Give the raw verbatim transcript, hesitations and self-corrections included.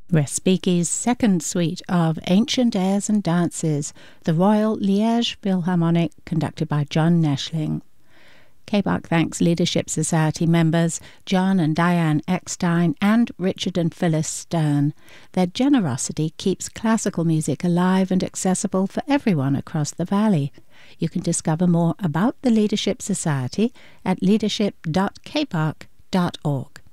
Respighi's second suite of ancient airs and dances, the Royal Liège Philharmonic, conducted by John Neschling. K B A C thanks Leadership Society members John and Diane Eckstein and Richard and Phyllis Stern. Their generosity keeps classical music alive and accessible for everyone across the valley. You can discover more about the Leadership Society at leadership dot k b a c dot org.